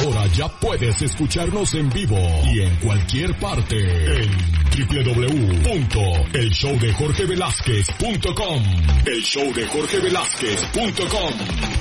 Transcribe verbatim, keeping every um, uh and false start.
Ahora ya puedes escucharnos en vivo y en cualquier parte en doble u doble u doble u punto el show de jorge velázquez punto com. el show de jorge velázquez punto com.